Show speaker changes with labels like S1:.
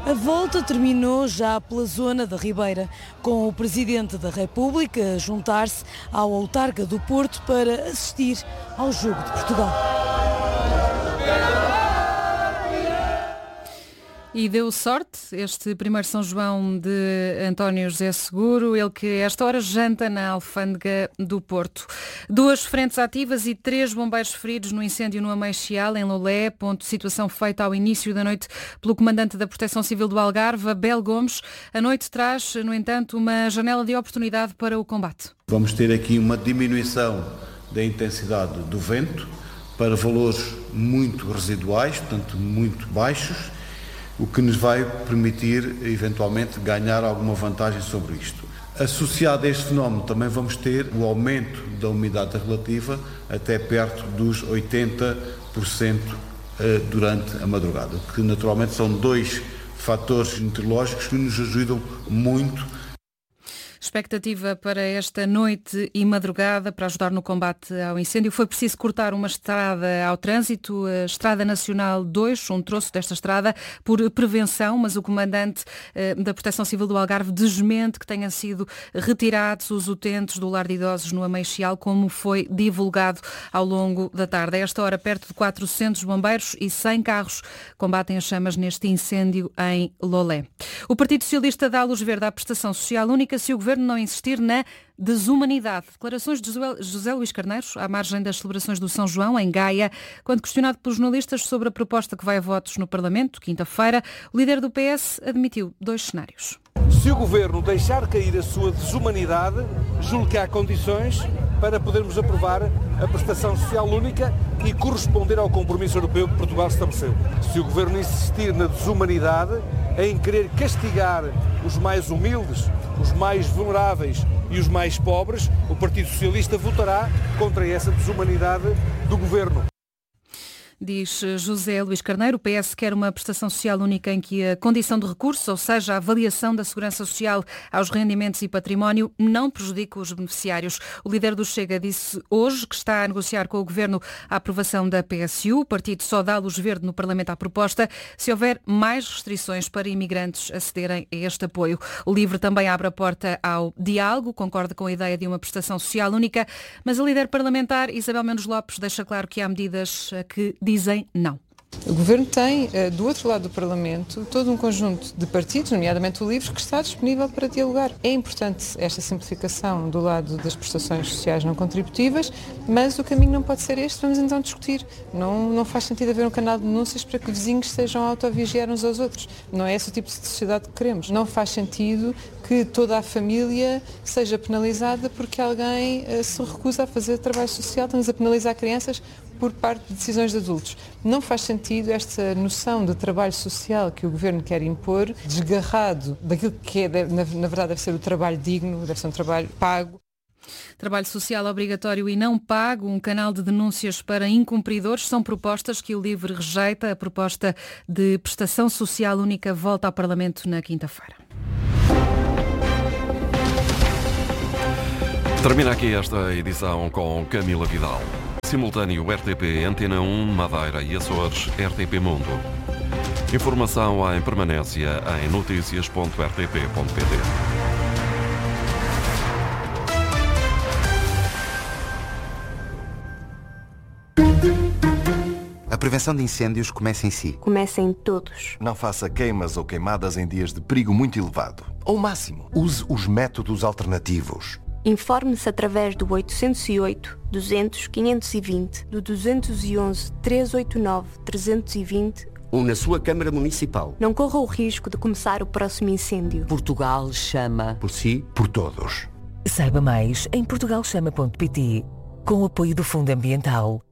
S1: A volta terminou já pela zona da Ribeira, com o Presidente da República a juntar-se ao Autarca do Porto para assistir ao Jogo de Portugal.
S2: E deu sorte este primeiro São João de António José Seguro, ele que a esta hora janta na Alfândega do Porto. 2 frentes ativas e 3 bombeiros feridos no incêndio no Ameixial, em Lolé, ponto de situação feita ao início da noite pelo comandante da Proteção Civil do Algarve, Abel Gomes. A noite traz, no entanto, uma janela de oportunidade para o combate.
S3: Vamos ter aqui uma diminuição da intensidade do vento para valores muito residuais, portanto muito baixos, o que nos vai permitir, eventualmente, ganhar alguma vantagem sobre isto. Associado a este fenómeno, também vamos ter o aumento da umidade relativa até perto dos 80% durante a madrugada, que naturalmente são 2 fatores meteorológicos que nos ajudam muito.
S2: Expectativa para esta noite e madrugada para ajudar no combate ao incêndio. Foi preciso cortar uma estrada ao trânsito, a Estrada Nacional 2, um troço desta estrada, por prevenção, mas o comandante da Proteção Civil do Algarve desmente que tenham sido retirados os utentes do lar de idosos no Ameixial, como foi divulgado ao longo da tarde. A esta hora, perto de 400 bombeiros e 100 carros combatem as chamas neste incêndio em Lolé. O Partido Socialista dá luz verde à prestação social única se o Governo não insistir na desumanidade. Declarações de José Luís Carneiro, à margem das celebrações do São João, em Gaia, quando questionado pelos jornalistas sobre a proposta que vai a votos no Parlamento, quinta-feira, o líder do PS admitiu 2 cenários.
S4: Se o Governo deixar cair a sua desumanidade, julgo que há condições para podermos aprovar a prestação social única e corresponder ao compromisso europeu que Portugal estabeleceu. Se o Governo insistir na desumanidade, em querer castigar os mais humildes, os mais vulneráveis e os mais pobres, o Partido Socialista votará contra essa desumanidade do Governo.
S2: Diz José Luís Carneiro, o PS quer uma prestação social única em que a condição de recurso, ou seja, a avaliação da segurança social aos rendimentos e património, não prejudica os beneficiários. O líder do Chega disse hoje que está a negociar com o Governo a aprovação da PSU. O partido só dá luz verde no Parlamento à proposta se houver mais restrições para imigrantes acederem a este apoio. O LIVRE também abre a porta ao diálogo, concorda com a ideia de uma prestação social única, mas a líder parlamentar, Isabel Mendes Lopes, deixa claro que há medidas que dizem não.
S5: O Governo tem, do outro lado do Parlamento, todo um conjunto de partidos, nomeadamente o LIVRE, que está disponível para dialogar. É importante esta simplificação do lado das prestações sociais não contributivas, mas o caminho não pode ser este, vamos então discutir. Não faz sentido haver um canal de denúncias para que vizinhos estejam a autovigiar uns aos outros. Não é esse o tipo de sociedade que queremos. Não faz sentido que toda a família seja penalizada porque alguém se recusa a fazer trabalho social. Estamos a penalizar crianças por parte de decisões de adultos. Não faz sentido esta noção de trabalho social que o Governo quer impor, desgarrado daquilo que é, na verdade, deve ser o trabalho digno, deve ser um trabalho pago.
S2: Trabalho social obrigatório e não pago, um canal de denúncias para incumpridores, são propostas que o LIVRE rejeita. A proposta de prestação social única volta ao Parlamento na quinta-feira.
S6: Termina aqui esta edição com Camila Vidal. Simultâneo RTP Antena 1, Madeira e Açores, RTP Mundo. Informação em permanência em noticias.rtp.pt.
S7: A prevenção de incêndios começa em si.
S8: Começa em todos.
S9: Não faça queimas ou queimadas em dias de perigo muito elevado. Ao máximo, use os métodos alternativos.
S8: Informe-se através do 808 200 520, do 211 389 320
S10: ou na sua Câmara Municipal.
S8: Não corra o risco de começar o próximo incêndio.
S11: Portugal chama.
S9: Por si, por todos.
S11: Saiba mais em portugalchama.pt, com o apoio do Fundo Ambiental.